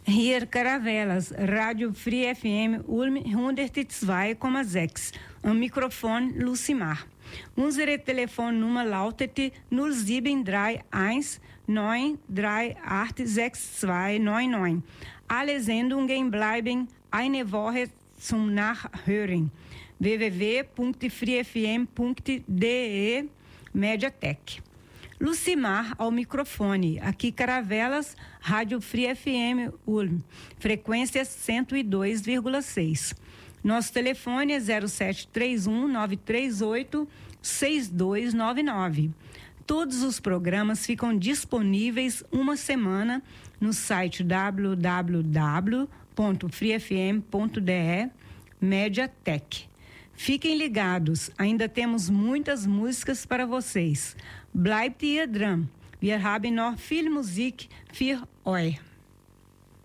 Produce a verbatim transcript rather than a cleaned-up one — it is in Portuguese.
Hier Caravelas, Rádio Free F M Ulm hundertzwei Komma sechs. Am Mikrofon Lucimar. Unsere Telefonnummer lautet null sieben drei eins neun drei acht sechs zwei neun neun. Alle Sendungen bleiben eine Woche zum Nachhören. w w w ponto free f m ponto d e Mediatek. Lucimar ao microfone. Aqui Caravelas, Rádio Free F M Ulm, frequência cento e dois vírgula seis. Nosso telefone é zero sete três um nove três oito seis dois nove nove. Todos os programas ficam disponíveis uma semana no site w w w ponto free f m ponto d e Mediatek. Fiquem ligados, ainda temos muitas músicas para vocês. Bleibt ihr dran. Wir haben noch viel Musik für euch.